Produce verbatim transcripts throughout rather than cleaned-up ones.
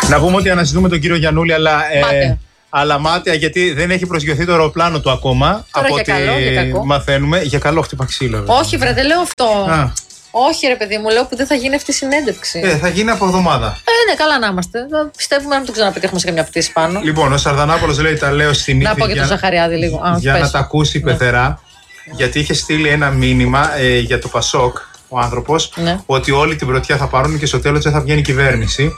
Να πούμε ότι αναζητούμε τον κύριο Γιαννούλη, αλλά, ε, αλλά μάταια, γιατί δεν έχει προσγειωθεί το αεροπλάνο του ακόμα. Τώρα από για ό,τι καλό, για κακό. μαθαίνουμε. Για καλό χτύπα ξύλο. Όχι, βρε, δεν λέω αυτό. Α. Όχι, ρε παιδί μου, λέω που δεν θα γίνει αυτή η συνέντευξη. Ε, θα γίνει από εβδομάδα. Ε, ναι, καλά να είμαστε. Πιστεύουμε να μην το ξαναπετύχουμε σε καμιά πτήση πάνω. Λοιπόν, ο Σαρδανάπολος λέει τα λέω στην νύχτα. Να πω και για, τον Ζαχαριάδη λίγο. Α, για πες. να τα ακούσει η Ναι. πεθερά. Γιατί είχε στείλει ένα μήνυμα ε, για το Πασόκ ο άνθρωπος, Ναι. ότι όλη την πρωτιά θα πάρουν και στο τέλος δεν θα βγαίνει κυβέρνηση.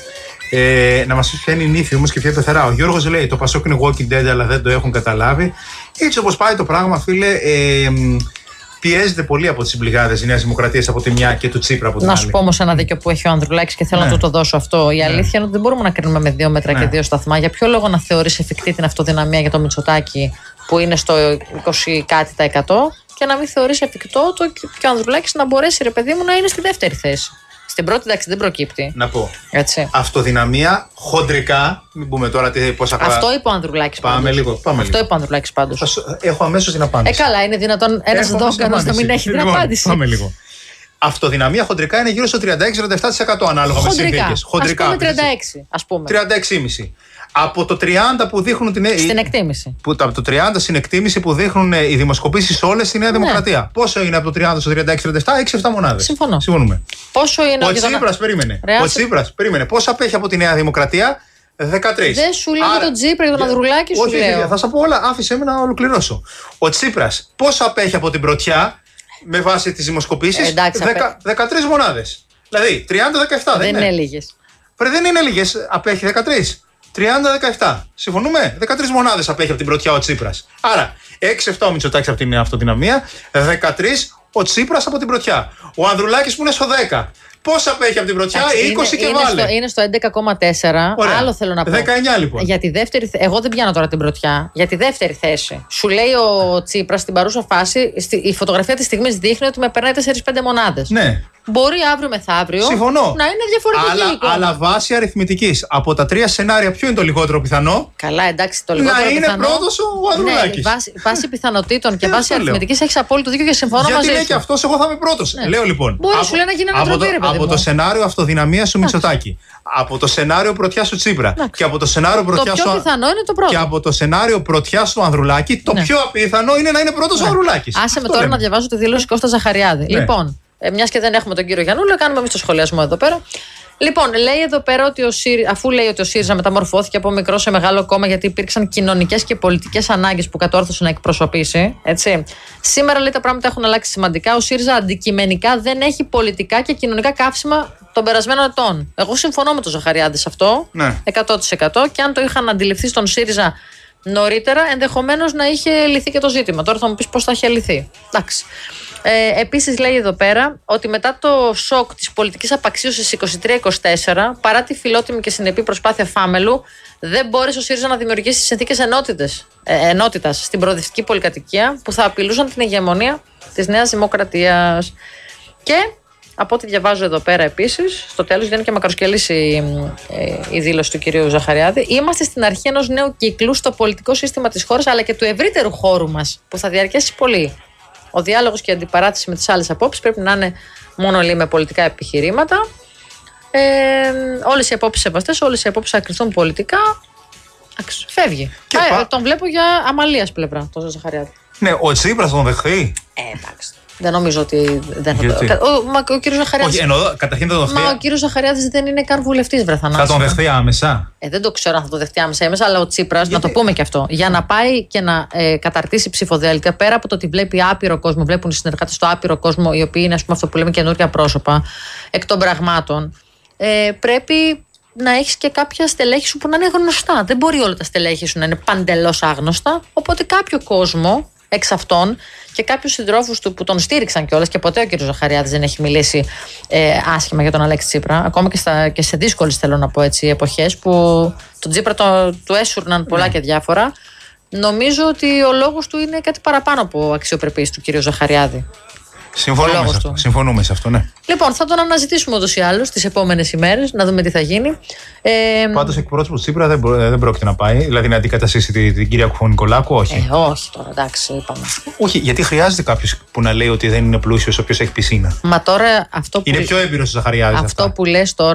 Ε, να μας πει ποια είναι η νύφη όμως και ποια πεθερά. Ο Γιώργος λέει: το Πασόκ είναι walking dead, αλλά δεν το έχουν καταλάβει. Έτσι όπως πάει το πράγμα, φίλε, ε, πιέζεται πολύ από τις συμπληγάδες της Νέας Δημοκρατίας από τη μια και του Τσίπρα από την Να άλλη. σου πω όμως ένα δίκιο που έχει ο Ανδρουλάκης και θέλω Ναι. να του το δώσω αυτό. Η αλήθεια είναι ότι δεν μπορούμε να κρίνουμε με δύο μέτρα Ναι. και δύο σταθμά. Για ποιο λόγο να θεωρείς εφικτή την αυτοδυναμία για το Μητσοτάκη που είναι στο είκοσι κάτι τα εκατό και να μην θεωρείς εφικτό το και ο Ανδρουλάκης να μπορέσει, ρε παιδί μου, να είναι στη δεύτερη θέση. Στην πρώτη, εντάξει, δεν προκύπτει. Να πω. Έτσι. Αυτοδυναμία, χοντρικά. Μην πούμε τώρα τι, πόσα Αυτό καλά. είπε ο Ανδρουλάκης. Πάμε πάντως. λίγο, πάμε Αυτό λίγο. είπε ο Ανδρουλάκης πάντως. Θα σου- Έχω αμέσως την Ε, απάντηση. καλά, είναι δυνατόν ένας Έχω αμέσως την δόκανος να μην απάντηση. έχει την Λοιπόν, απάντηση. Πάμε λίγο. Αυτοδυναμία χοντρικά είναι γύρω στο τριάντα έξι με τριάντα επτά τοις εκατό ανάλογα με τις Χοντρικά. συνθήκες. Ας πούμε τριάντα έξι, ας πούμε. τριάντα έξι κόμμα πέντε. Από το τριάντα που δείχνουν την. Στην εκτίμηση. Που, από το τριάντα στην εκτίμηση που δείχνουν ε, οι δημοσκοπήσεις όλες στη Νέα Ναι. Δημοκρατία. Πόσο είναι από το τριάντα στο τριάντα έξι τριάντα επτά, έξι επτά μονάδες. Συμφωνώ. Συμφωνούμε. Πόσο είναι Ο για τον- Τσίπρας περίμενε. Ρε, Ο άσε- Τσίπρας περίμενε. Πόσο απέχει από τη Νέα Δημοκρατία, δεκατρία. Δεν σου λέω για τον Τσίπρα, για τον Ανδρουλάκη, σου όχι, όχι, λέω. θα σα πω όλα. Άφησε με να ολοκληρώσω. Ο Τσίπρας πόσο απέχει από την πρωτιά με βάση τις δημοσκοπήσεις, Ε, εντάξει, απέ- δεκατρείς μονάδες. Δηλαδή τριάντα δεκαεπτά δεν, Δεν είναι. είναι λίγες. Βρε, δεν είναι λίγες, απέχει δεκατρία. τριάντα δεκαεπτά. Συμφωνούμε. δεκατρείς μονάδες απέχει από την πρωτιά ο Τσίπρας. Άρα έξι επτά ο Μητσοτάκης από την αυτοδυναμία, δεκατρία ο Τσίπρας από την πρωτιά. Ο Ανδρουλάκης που είναι στο δέκα. Πώς απέχει από την πρωτιά, Εντάξει, είκοσι είναι, και είναι βάλε. στο, είναι στο έντεκα κόμμα τέσσερα. Ωραία. Άλλο θέλω να πω. δεκαεννιά λοιπόν. Για τη δεύτερη θέ- Εγώ δεν πιάνω τώρα την πρωτιά. Για τη δεύτερη θέση. Σου λέει ο Τσίπρας στην παρούσα φάση, στη, η φωτογραφία της στιγμής δείχνει ότι με περνάει τέσσερα πέντε μονάδες. Ναι. Μπορεί αύριο μεθαύριο Συμφωνώ. να είναι διαφορετική η Αλλά, εικόνα. αλλά βάση αριθμητικής. Από τα τρία σενάρια, ποιο είναι το λιγότερο πιθανό? Καλά, εντάξει, το Να λιγότερο είναι πιθανό. πρώτος ο Ανδρουλάκης. Ναι, βάση, βάση πιθανότητων και Ε, βάση αυτό λέω. αριθμητικής έχεις απόλυτο δίκιο και συμφωνώ Γιατί μαζί λέει σου. και αυτός, εγώ θα είμαι πρώτος. Ναι. Λέω λοιπόν. Μπορεί, από- σου λέει να γίνει από, ανατροπή, το, ρε παιδί από μου. το σενάριο αυτοδυναμίας του Μητσοτάκη. Από το σενάριο πρωτιάς του Τσίπρα. Εντάξει. Και από το σενάριο Το πρωτιάς πιο του. πιθανό είναι το πρώτο. Και από το σενάριο πρωτιάς του Ανδρουλάκη, το Ναι. πιο απίθανο είναι να είναι πρώτος ο Ανδρουλάκης. Άσε με Αυτό τώρα λέμε. να διαβάζω τη δήλωση Κώστα Ζαχαριάδη. Ναι. Λοιπόν, ε, μια και δεν έχουμε τον κύριο Γιαννούλη, κάνουμε εμεί το σχολιασμό εδώ πέρα. Λοιπόν, λέει εδώ πέρα ότι ο ΣΥΡΙΖΑ, αφού λέει ότι ο ΣΥΡΙΖΑ μεταμορφώθηκε από μικρό σε μεγάλο κόμμα γιατί υπήρξαν κοινωνικές και πολιτικές ανάγκες που κατόρθωσε να εκπροσωπήσει. Έτσι. Σήμερα λέει τα πράγματα έχουν αλλάξει σημαντικά. Ο ΣΥΡΙΖΑ αντικειμενικά δεν έχει πολιτικά και κοινωνικά καύσιμα των περασμένων ετών. Εγώ συμφωνώ με τον Ζαχαριάδη σε αυτό. Ναι. εκατό τοις εκατό. Και αν το είχαν αντιληφθεί στον ΣΥΡΙΖΑ νωρίτερα, ενδεχομένως να είχε λυθεί και το ζήτημα. Τώρα θα μου πεις πώς θα είχε λυθεί. Εντάξει. Ε, επίσης λέει εδώ πέρα ότι μετά το σοκ της πολιτικής απαξίωσης είκοσι τρία είκοσι τέσσερα, παρά τη φιλότιμη και συνεπή προσπάθεια Φάμελου, δεν μπόρεσε ο ΣΥΡΙΖΑ να δημιουργήσει συνθήκες ενότητες, ε, ενότητας στην προοδευτική πολυκατοικία που θα απειλούσαν την ηγεμονία της Νέας Δημοκρατίας. Και από ό,τι διαβάζω εδώ πέρα επίσης, στο τέλος βγαίνει και μακροσκελής η, ε, η δήλωση του κυρίου Ζαχαριάδη. Είμαστε στην αρχή ενός νέου κύκλου στο πολιτικό σύστημα της χώρας αλλά και του ευρύτερου χώρου μας που θα διαρκέσει πολύ. Ο διάλογος και η αντιπαράθεση με τις άλλες απόψεις πρέπει να είναι μόνο λέει με πολιτικά επιχειρήματα. Ε, όλες οι απόψεις σεβαστές, όλες οι απόψεις θα κρυθούν πολιτικά. Εντάξει, φεύγει. Και Α, πα- ε, τον βλέπω για αμαλίας πλευρά, τον Ζαχαριάδη. Ναι, ο Τσίπρας θα τον δεχθεί. Ε, εντάξει. Δεν νομίζω ότι δεν θα Γιατί? το. Ο, μα, ο κύριος Ζαχαριάδης. Όχι, εννοώ, καταρχήν θα τον Μα ο δεχθεί. κύριος Ζαχαριάδης δεν είναι καν βουλευτής, βρε Θανάση. Θα τον δεχθεί άμεσα. Ε, δεν το ξέρω αν θα το δεχτεί άμεσα έμεσα, αλλά ο Τσίπρας, να Γιατί? το πούμε και αυτό, για να πάει και να ε, καταρτήσει ψηφοδέλτια, πέρα από το ότι βλέπει άπειρο κόσμο, βλέπουν οι συνεργάτες του άπειρο κόσμο, οι οποίοι είναι, ας πούμε, αυτό που λέμε καινούργια πρόσωπα, εκ των πραγμάτων, ε, πρέπει να έχεις και κάποια στελέχη σου που να είναι γνωστά. Δεν μπορεί όλα τα στελέχη σου να είναι παντελώς άγνωστα. Οπότε κάποιο κόσμο εξ αυτών και κάποιους συντρόφους του που τον στήριξαν κιόλας, και ποτέ ο κ. Ζαχαριάδης δεν έχει μιλήσει ε, άσχημα για τον Αλέξη Τσίπρα, ακόμα και, στα, και σε δύσκολες, θέλω να πω έτσι, εποχές που τον Τσίπρα το, του έσουρναν πολλά και διάφορα. Νομίζω ότι ο λόγος του είναι κάτι παραπάνω από αξιοπρεπής του κ. Ζαχαριάδη. Συμφωνούμε λόγος σε αυτό. του. Συμφωνούμε σε αυτό, ναι. Λοιπόν, θα τον αναζητήσουμε ούτως ή άλλως τις επόμενες ημέρες, να δούμε τι θα γίνει. Ε, Πάντως εκπρόσωπος του Τσίπρα δεν, προ- δεν πρόκειται να πάει. Δηλαδή να αντικαταστήσει την, την κυρία Κουφωνικολάκου, όχι. ε, όχι τώρα, εντάξει, είπαμε. Όχι, γιατί χρειάζεται κάποιος που να λέει ότι δεν είναι πλούσιος όποιος έχει πισίνα. Μα τώρα αυτό που, Είναι πιο έμπειρος ο Ζαχαριάδης. αυτό αυτά. που λες τώρα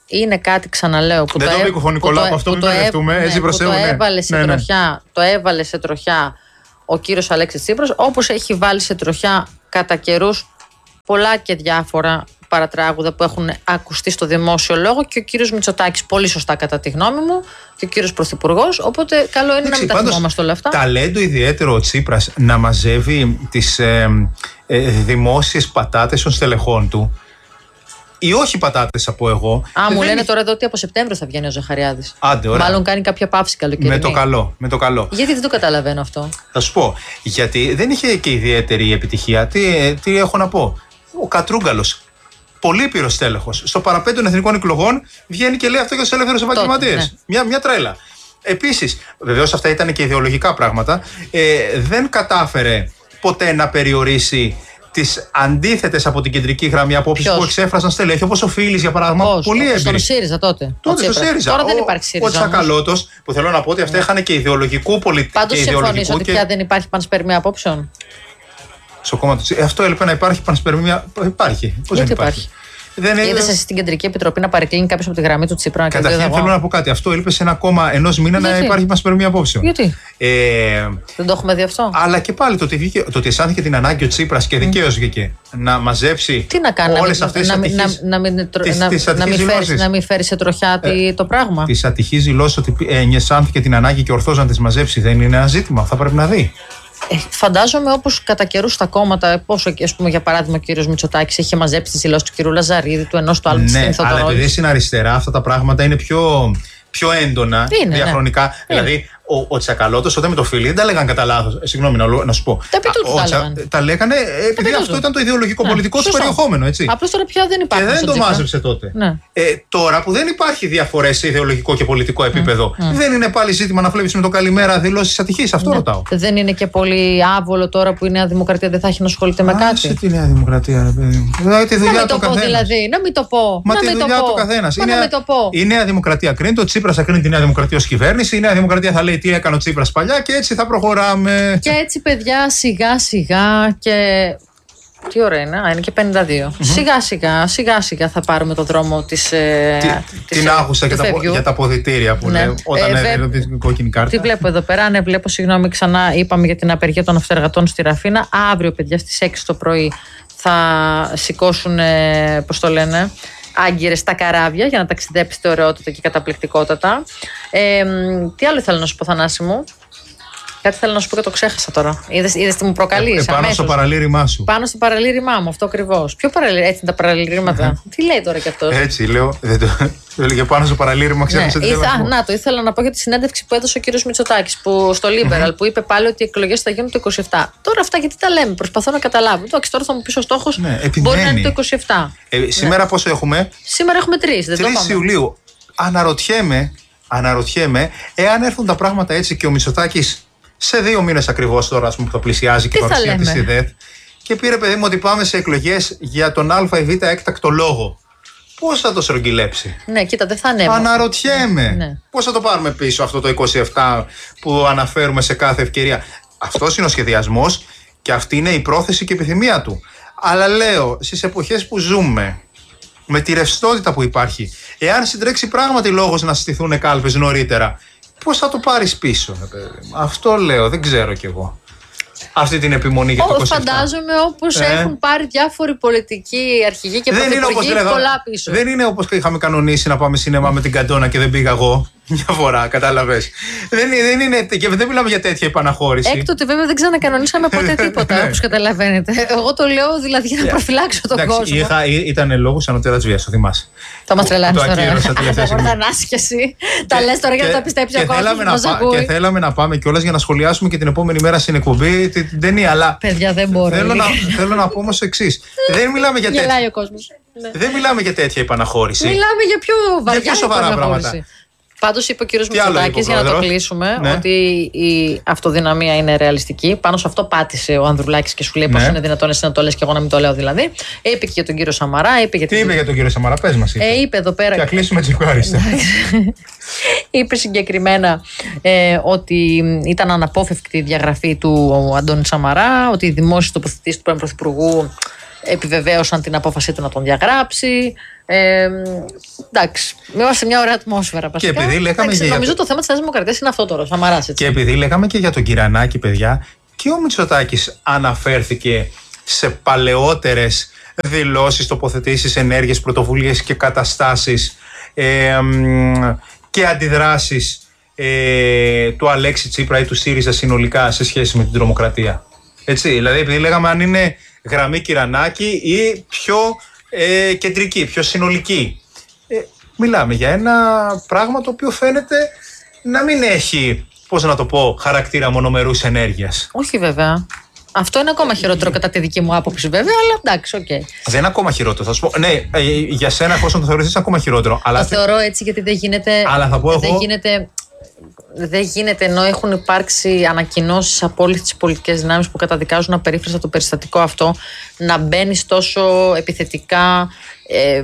είναι κάτι, ξαναλέω, που δεν το, το είπε ο Νικολάου, αυτό μην μπερδευτούμε, έτσι προσέχουμε. Το έβαλε σε ναι, ναι. τροχιά, το έβαλε σε τροχιά ο κύριος Αλέξης Τσίπρας, όπως έχει βάλει σε τροχιά κατά καιρούς πολλά και διάφορα παρατράγουδα που έχουν ακουστεί στο δημόσιο λόγο και ο κύριος Μητσοτάκης, πολύ σωστά κατά τη γνώμη μου, και ο κύριος Πρωθυπουργός. Οπότε καλό είναι Εξή, να μην τα θυμόμαστε όλα αυτά. Ταλέντο ιδιαίτερο ο Τσίπρας να μαζεύει τις ε, ε, δημόσιες πατάτες των στελεχών του. Ή όχι πατάτες, θα πω εγώ. Α, μου δεν... λένε τώρα εδώ ότι από Σεπτέμβριο θα βγαίνει ο Ζαχαριάδης. Άντε, ωραία. Μάλλον κάνει κάποια παύση καλοκαιρινή. Με το καλό, με το καλό. Γιατί δεν το καταλαβαίνω αυτό. Θα σου πω. Γιατί δεν είχε και ιδιαίτερη επιτυχία. Τι, τι έχω να πω. Ο Κατρούγκαλος. Πολύ πύρος τέλεχος. Στο παραπέντε των εθνικών εκλογών βγαίνει και λέει αυτό για τους ελεύθερους επαγγελματίες. Ναι. Μια, μια τρέλα. Επίσης, βεβαίως αυτά ήταν και ιδεολογικά πράγματα. Ε, δεν κατάφερε ποτέ να περιορίσει τις αντίθετες από την κεντρική γραμμή απόψεις που εξέφρασαν στελέχη, όπως ο Φίλης για παράδειγμα. Πώς, πολύ έμπειροι. Στον ΣΥΡΙΖΑ τότε. Τότε στο ΣΥΡΙΖΑ. Τώρα δεν υπάρχει ΣΥΡΙΖΑ. Ο Τσακαλώτος, που θέλω να πω ότι αυτά είχαν και ιδεολογικού πολιτικού. Πάντως συμφωνείς ότι πια δεν υπάρχει πανσπερμία απόψεων. Στο κόμμα του Τσίπρα. Αυτό έλειπε να υπάρχει πανσπερμία. Υπάρχει. Πώς δεν υπάρχει. υπάρχει. Δεν είδες εσύ στην Κεντρική Επιτροπή να παρεκκλίνει κάποιος από τη γραμμή του Τσίπρα? Καταρχήν θέλω να πω κάτι. Αυτό έλειπε σε ένα κόμμα ενός μήνα. Γιατί? Να υπάρχει πανσπερμία απόψεων. Γιατί? Ε, δεν το έχουμε δει αυτό. Αλλά και πάλι το ότι, βγήκε, το ότι αισθάνθηκε την ανάγκη ο Τσίπρας και δικαίως mm. βγήκε να μαζέψει όλες αυτές να μην φέρει σε τροχιά ε, το πράγμα. Τις ατυχείς δηλώσεις ότι ε, αισθάνθηκε την ανάγκη και ορθώς να τις μαζέψει δεν είναι ένα ζήτημα. Θα πρέπει να δει. Ε, φαντάζομαι όπως κατά καιρούς στα κόμματα, πόσο ας πούμε, για παράδειγμα ο κύριος Μητσοτάκης είχε μαζέψει τις δηλώσεις του κύριου Λαζαρίδη, του ενός του άλλου της Θεμηθοδωρίδης. Ναι, αλλά επειδή είναι αριστερά αυτά τα πράγματα είναι πιο, πιο έντονα είναι, διαχρονικά. Ναι. Δηλαδή ο, ο Τσακαλώτος όταν με το Φίλι δεν τα λέγανε κατά λάθος. Συγγνώμη να, να σου πω. Τα πιτούτου τα λέγανε. Τα λέγανε επειδή τα αυτό ήταν το ιδεολογικό ναι, πολιτικό του περιεχόμενο. Απλώς τώρα πια δεν υπάρχει. Και δεν το μάζεψε τότε. Ναι. Ε, τώρα που δεν υπάρχει διαφορές σε ιδεολογικό και πολιτικό επίπεδο, mm. δεν είναι πάλι ζήτημα να βλέπεις με το καλημέρα δηλώσεις ατυχής. Αυτό ναι. ρωτάω. Δεν είναι και πολύ άβολο τώρα που η Νέα Δημοκρατία δεν θα έχει να ασχολείται με κάτι. Σε τη Νέα Δημοκρατία, ρε παιδί. Δηλαδή τη δουλειά του καθένα. Δηλαδή, να μην το πω. Μα τη δουλειά του καθένα. Η Νέα Δημοκρατία κρίνει, ο Τσίπρας θα κρίνει τη Νέα Δημοκρατία ως κυβέρνηση. Η Νέα Δημοκρατία θα λέει τι έκανε ο Τσίπρας παλιά και έτσι θα προχωράμε. Και έτσι, παιδιά, σιγά σιγά και. Τι ωραία είναι, Α, είναι και πενήντα δύο. Mm-hmm. Σιγά σιγά, σιγά σιγά θα πάρουμε το δρόμο της. Ε, τι, την άκουσα για τα, για τα αποδυτήρια που ναι. λέει όταν ε, έδινε την κόκκινη κάρτα. Τι βλέπω εδώ πέρα, ναι, βλέπω, συγγνώμη, ξανά είπαμε για την απεργία των αυτεργατών στη Ραφίνα. Αύριο, παιδιά, στις έξι το πρωί θα σηκώσουν, ε, πώς το λένε, άγκυρες στα καράβια για να ταξιδέψετε ωραιότητα και καταπληκτικότατα. Ε, τι άλλο θέλω να σου πω, Θανάση μου? Κάτι θέλω να σου πω και το ξέχασα τώρα. Είδες, είδες τι μου προκαλείς. Ε, πάνω αμέσως. Στο παραλήρημά σου. Πάνω στο παραλήρημά μου, αυτό ακριβώς. Ποιο παραλήρημα, έτσι είναι τα παραλήρηματα. Τι λέει τώρα κι αυτό. Έτσι λέω. Δεν το έλεγε πάνω στο παραλήρημα, ξέχασα τι ήθελα. Να το ήθελα να πω για τη συνέντευξη που έδωσε ο κύριος Μητσοτάκης που, στο Liberal, που είπε πάλι ότι οι εκλογές θα γίνουν το είκοσι επτά. Τώρα αυτά γιατί τα λέμε, προσπαθώ να καταλάβω. Εντάξει, τώρα θα μου πει ο στόχος ναι, μπορεί να είναι το είκοσι επτά. Ε, σήμερα ναι. Πόσο έχουμε? Σήμερα έχουμε τρεις. τρεις Ιουλίου. Αναρωτιέμαι, αναρωτιέμαι εάν έρθουν τα πράγματα έτσι και ο Μητσοτάκης. Σε δύο μήνες ακριβώς τώρα που θα πλησιάζει και η παρουσία της ΕΔΕΘ και πήρε παιδί μου ότι πάμε σε εκλογές για τον Α ή Β έκτακτο λόγο. Πώς θα το στρογγυλέψει? Ναι, κοίτα, δεν θα ανέβω. Αναρωτιέμαι. Ναι. Πώς θα το πάρουμε πίσω αυτό το είκοσι επτά που αναφέρουμε σε κάθε ευκαιρία? Αυτός είναι ο σχεδιασμός και αυτή είναι η πρόθεση και η επιθυμία του. Αλλά λέω, στις εποχές που ζούμε, με τη ρευστότητα που υπάρχει, εάν συντρέξει πράγματι λόγος να στηθούν κάλπες νωρίτερα, πώς θα το πάρεις πίσω? Αυτό λέω, δεν ξέρω κι εγώ. Αυτή την επιμονή για το είκοσι επτά. Φαντάζομαι όπως ε. έχουν πάρει διάφοροι πολιτικοί αρχηγοί και πρωθυπουργοί πολλά πίσω. Δεν είναι όπως είχαμε κανονίσει να πάμε σινεμά με την Καντόνα και δεν πήγα εγώ μια φορά, κατάλαβες. δεν, δεν είναι, και δεν μιλάμε για τέτοια επαναχώρηση. Έκτοτε βέβαια δεν ξανακανονίσαμε ποτέ τίποτα, όπως καταλαβαίνετε. Εγώ το λέω δηλαδή για να προφυλάξω τον Εντάξει, κόσμο. Είχα, ήταν λόγος ανωτέρας βίας, το θυμάσαι. Θα μας τρελάνεις τώρα. Ακύρωσα και εσύ. Τα λες τώρα για να τα πιστέψει ο κόσμος. Και θέλαμε να πάμε κιόλας για να σχολιάσουμε και την επόμενη μέρα στην εκπομπή την ταινία. Αλλά παιδιά, δεν μπορώ. Θέλω, να, θέλω να πω όμως το εξής. Δεν μιλάμε για τέτοια. Γελάει ο κόσμος. Δεν μιλάμε για τέτοια επαναχώρηση. Μιλάμε για πιο βαριά για πιο σοβαρά πράγματα. Πάντως είπε ο κύριος Μητσοτάκης, για να το κλείσουμε, ναι. ότι η αυτοδυναμία είναι ρεαλιστική. Πάνω σε αυτό πάτησε ο Ανδρουλάκης και σου λέει ναι. πως είναι δυνατόν εσύ να το λες και εγώ να μην το λέω δηλαδή. Είπε και για τον κύριο Σαμαρά. Είπε για Τι την... είπε για τον κύριο Σαμαρά, πες μας. Είπε, ε, είπε εδώ πέρα. Και να κλείσουμε έτσι ευχάριστα. Είπε συγκεκριμένα ε, ότι ήταν αναπόφευκτη η διαγραφή του Αντώνη Σαμαρά, ότι οι δημόσιες τοποθετήσεις του πρώην Πρωθυπουργού επιβεβαίωσαν την απόφασή του να τον διαγράψει. Ε, εντάξει, είμαστε σε μια ωραία ατμόσφαιρα. Και επειδή λέγαμε εντάξει, και νομίζω για... το θέμα της Νέας Δημοκρατίας είναι αυτό τώρα, ο Σαμαράς. Και επειδή λέγαμε και για τον Κυρανάκη, παιδιά, και ο Μητσοτάκης αναφέρθηκε σε παλαιότερες δηλώσεις, τοποθετήσεις, ενέργειες, πρωτοβουλίες και καταστάσεις ε, και αντιδράσεις ε, του Αλέξη Τσίπρα ή του ΣΥΡΙΖΑ συνολικά σε σχέση με την τρομοκρατία. Έτσι, δηλαδή επειδή λέγαμε αν είναι γραμμή Κυρανάκη ή πιο ε, κεντρική, πιο συνολική. Ε, μιλάμε για ένα πράγμα το οποίο φαίνεται να μην έχει, πώς να το πω, χαρακτήρα μονομερούς ενέργειας. Όχι βέβαια. Αυτό είναι ακόμα χειρότερο κατά τη δική μου άποψη, βέβαια, αλλά εντάξει, οκ. Okay. Δεν είναι ακόμα χειρότερο, θα σου πω. Ναι, για σένα, εφόσον το θεωρείς, είναι ακόμα χειρότερο. Αλλά το θεωρώ έτσι γιατί δεν γίνεται. Αλλά θα πω εγώ. Δεν γίνεται, δεν γίνεται ενώ έχουν υπάρξει ανακοινώσεις από όλες τις πολιτικές δυνάμεις που καταδικάζουν απερίφραστα το περιστατικό αυτό, να μπαίνεις τόσο επιθετικά ε,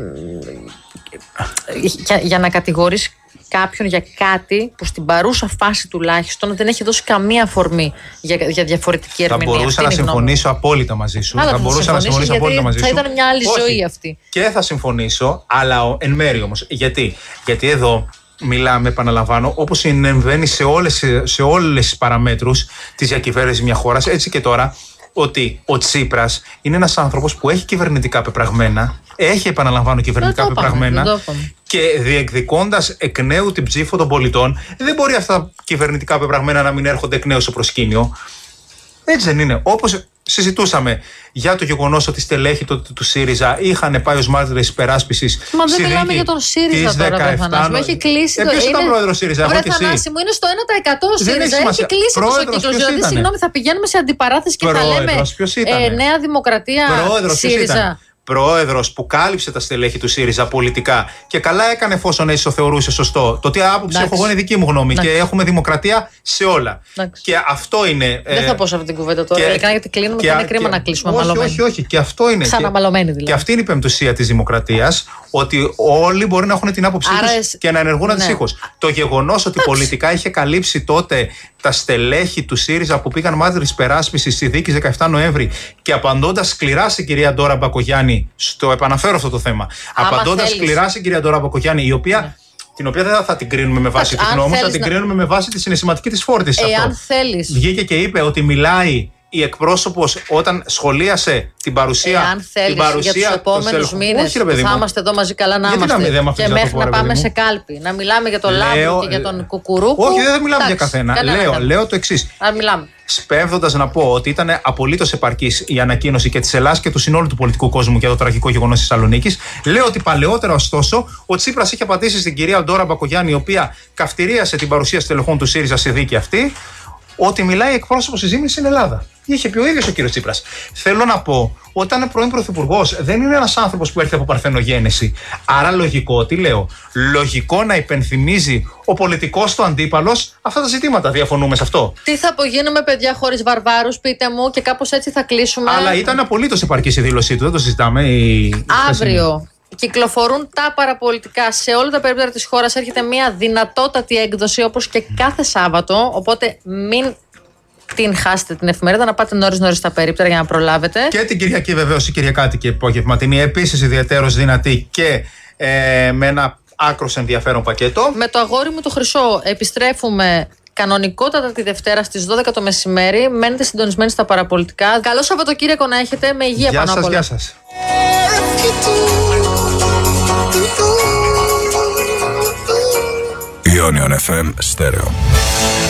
για, για να κατηγορείς κάποιον για κάτι που στην παρούσα φάση τουλάχιστον δεν έχει δώσει καμία αφορμή για, για διαφορετική ερμηνεία. Θα μπορούσα να συμφωνήσω απόλυτα μαζί σου. Αλλά θα μπορούσα να συμφωνήσω απόλυτα μαζί σου. Θα ήταν μια άλλη Όχι. ζωή αυτή. Και θα συμφωνήσω, αλλά εν μέρει όμως. Γιατί, Γιατί εδώ μιλάμε, επαναλαμβάνω, όπως συνεμβαίνει σε όλες, σε όλες τις παραμέτρους της διακυβέρνησης μια χώρας, έτσι και τώρα, ότι ο Τσίπρας είναι ένας άνθρωπος που έχει κυβερνητικά πεπραγμένα, έχει, επαναλαμβάνω, κυβερνητικά πεπραγμένα και διεκδικώντας εκ νέου την ψήφο των πολιτών, δεν μπορεί αυτά τα κυβερνητικά πεπραγμένα να μην έρχονται εκ νέου στο προσκήνιο. Έτσι δεν είναι? Όπως συζητούσαμε για το γεγονός ότι στελέχη του, του ΣΥΡΙΖΑ είχαν πάει ως μάρτυρες υπεράσπισης. Μα δεν μιλάμε για τον ΣΥΡΙΖΑ τώρα, Θανάση. Έχει κλείσει ε, το. Ποιος ήταν πρόεδρος ΣΥΡΙΖΑ? Βρε Θανάση μου, είναι στο ένα τοις εκατό ο ΣΥΡΙΖΑ. Έχει κλείσει το κύκλο. Δηλαδή, συγγνώμη, θα πηγαίνουμε σε αντιπαράθεση και θα λέμε ε, Νέα Δημοκρατία ΣΥΡΙΖΑ. Πρόεδρος που κάλυψε τα στελέχη του ΣΥΡΙΖΑ πολιτικά και καλά έκανε εφόσον έτσι το θεωρούσε σωστό. Το τι άποψη έχω εγώ είναι δική μου γνώμη. Εντάξει. Και έχουμε δημοκρατία σε όλα. Εντάξει. Και αυτό είναι. Δεν θα πω σε αυτή την κουβέντα τώρα. Και, γιατί κλείνουμε και, και είναι κρίμα και, να κλείσουμε μαλωμένοι. Όχι, όχι, όχι. Και αυτό είναι. Ξαναμαλωμένοι δηλαδή. Και αυτή είναι η πεμπτουσία της δημοκρατίας. Ότι όλοι μπορεί να έχουν την άποψή τους και να ενεργούν ναι. αντιστοίχως. Το γεγονός ότι πολιτικά είχε καλύψει τότε τα στελέχη του ΣΥΡΙΖΑ που πήγαν μάρτυρες υπεράσπισης στη δίκη δεκαεφτά Νοέμβρη και απαντώντας σκληρά στην κυρία Ντόρα Μπακογιάννη, στο επαναφέρω αυτό το θέμα. Απαντώντας σκληρά στην κυρία Ντόρα Μπακογιάννη, η οποία. Ναι. Την οποία δεν θα την κρίνουμε με βάση του νόμου, θα την να... κρίνουμε με βάση τη συναισθηματική της φόρτιση. Εάν θέλεις. Βγήκε και είπε ότι μιλάει η εκπρόσωπος όταν σχολίασε την παρουσία. Εάν θέλεις για τους επόμενους μήνες που θα είμαστε εδώ μαζί, καλά να γιατί είμαστε. Να και μέχρι να πάμε σε κάλπη. Να μιλάμε για τον Λάμπρο και για τον Κουκουρούκου. Όχι, δεν μιλάμε για καθένα. Λέω, λέω το εξής. Αν μιλάμε. Σπέβδοντας να πω ότι ήταν απολύτως επαρκής η ανακοίνωση και της Ελλάδας και του συνόλου του πολιτικού κόσμου για το τραγικό γεγονός της Θεσσαλονίκης. Λέω ότι παλαιότερα, ωστόσο, ο Τσίπρας είχε απαντήσει στην κυρία Ντόρα Μπακογιάννη, η οποία καυτηρίασε την παρουσία στελεχών του ΣΥΡΙΖΑ στη δίκη αυτή, ότι μιλάει εκπρόσωπος της Ζήμης στην Ελλάδα. Είχε πει ο ίδιος ο κύριος Τσίπρας. Θέλω να πω, όταν είναι πρώην πρωθυπουργός, δεν είναι ένας άνθρωπος που έρχεται από παρθενογένεση. Άρα λογικό, τι λέω, λογικό να υπενθυμίζει ο πολιτικός του αντίπαλος αυτά τα ζητήματα. Διαφωνούμε σε αυτό? Τι θα απογίνουμε, παιδιά, χωρίς βαρβάρους, πείτε μου, και κάπως έτσι θα κλείσουμε. Αλλά ήταν απολύτως επαρκής η δήλωσή του, δεν το συζητάμε. Η... Αύριο κυκλοφορούν τα παραπολιτικά σε όλα τα περίπτωρα της χώρας. Έρχεται μια δυνατότατη έκδοση όπως και κάθε Σάββατο. Οπότε μην την χάσετε την εφημερίδα, να πάτε νωρίς νωρίς στα περίπτωρα για να προλάβετε. Και την Κυριακή, βεβαίως, η Κυριακάτικη απόγευματινή, επίσης ιδιαίτερος δυνατή και ε, με ένα άκρος ενδιαφέρον πακέτο. Με το αγόρι μου το Χρυσό επιστρέφουμε κανονικότατα τη Δευτέρα στις δώδεκα το μεσημέρι. Μένετε συντονισμένοι στα παραπολιτικά. Καλό Σαββατοκύριακο να έχετε, με υγεία πάνω απ' όλα. Γεια σας, γεια σας. Ionion εφ εμ Stereo.